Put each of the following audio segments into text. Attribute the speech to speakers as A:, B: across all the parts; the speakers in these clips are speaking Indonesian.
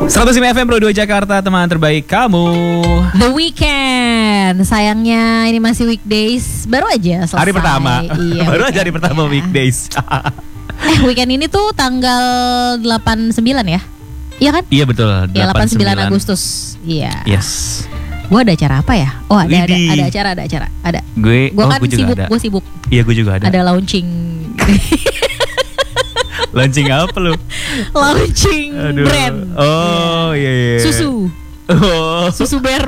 A: 105 FM Pro 2 Jakarta, teman terbaik kamu.
B: The Weekend. Sayangnya ini masih weekdays. Baru aja selesai.
A: Hari pertama.
B: Iya,
A: baru aja hari pertama
B: ya.
A: weekdays.
B: Weekend ini tuh tanggal 89 ya? Iya kan?
A: Iya betul.
B: Iya 89 Agustus. Iya.
A: Yes.
B: Gue ada acara apa ya? Oh ada acara. Ada.
A: Gue
B: kan
A: gue juga
B: sibuk.
A: ada.
B: Gue sibuk.
A: Iya gue juga ada.
B: Ada launching.
A: Launching apa lu?
B: Launching
A: Aduh.
B: brand.
A: Oh iya.
B: Susu.
A: Oh.
B: Susu Bear.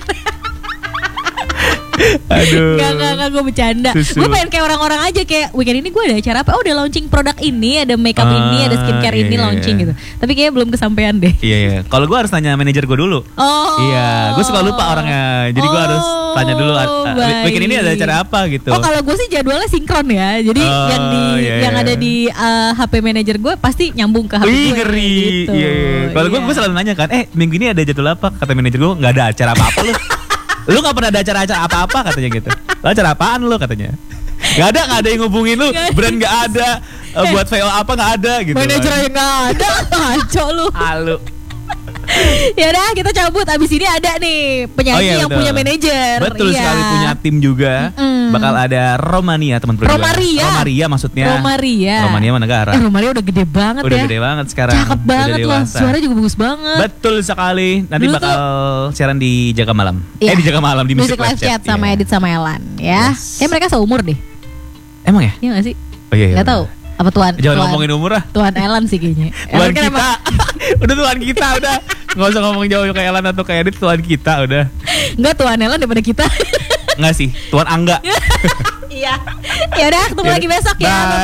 A: Aduh.
B: Enggak, gue bercanda. Gue pengen kayak orang-orang aja, kayak weekend ini gue ada acara apa? Oh, udah launching produk ini, ada makeup ini, ada skincare ini launching gitu. Tapi kayaknya belum kesampaian deh.
A: Iya. Kalau gue harus tanya manajer gue dulu.
B: Oh.
A: Iya, gue suka lupa orangnya. Jadi gue harus tanya dulu weekend ini ada acara apa gitu.
B: Oh, kalau gue sih jadwalnya sinkron ya. Jadi yang ada di HP manajer gue pasti nyambung ke HP gue.
A: Ngeri.
B: Gitu.
A: Iya. Kalau gue selalu nanya kan, minggu ini ada jadwal apa? Kata manajer gue nggak ada acara apa-apa lu. Lu gak pernah ada acara-acara apa-apa katanya gitu. Lu acara apaan lu katanya? Gak ada yang ngubungin lu. Brand gak ada. Buat VO apa gak ada gitu.
B: Manajer aja gak ada. Ngaco lu.
A: Halu.
B: Yaudah kita cabut. Abis ini ada nih penyanyi yang punya manajer.
A: Betul sekali, punya tim juga. Bakal ada Romania teman produksi. Romaria maksudnya. Romania mana negara?
B: Romaria udah gede banget
A: udah gede banget sekarang.
B: Cakep banget loh. Suaranya juga bagus banget.
A: Betul sekali. Nanti dulu bakal siaran di Jaga Malam.
B: Iya.
A: Di Jaga Malam di Music
B: Live Chat sama Edit sama Elan ya. Mereka seumur deh.
A: Emang ya?
B: Iya gak sih?
A: Oh iya.
B: Gak tahu. Apa Tuan?
A: Jangan ngomongin umur lah.
B: Tuan Elan sih kayaknya.
A: Tuan kita. Udah Tuan kita udah. Nggak usah ngomong jauh kayak Elan atau kayak Edit, Tuan kita udah.
B: Enggak, Tuan Elan daripada kita.
A: Enggak sih, Tuan Angga.
B: Iya. Ya udah, ketemu lagi besok ya.